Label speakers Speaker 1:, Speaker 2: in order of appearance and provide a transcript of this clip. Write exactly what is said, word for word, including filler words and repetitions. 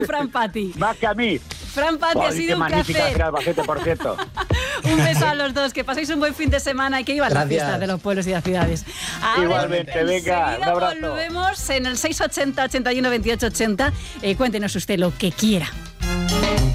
Speaker 1: Fran Pati.
Speaker 2: Más que a mí.
Speaker 1: Fran Pati,
Speaker 2: oh,
Speaker 1: ha sido un placer.
Speaker 2: Gran Albacete, por cierto.
Speaker 1: Un beso a los dos, que paséis un buen fin de semana y que iban las fiestas de los pueblos y las ciudades. Ahora,
Speaker 2: igualmente, venga, un abrazo.
Speaker 1: Volvemos en el seis ochenta, ochenta y uno, veintiocho ochenta. Eh, cuéntenos usted lo que quiera.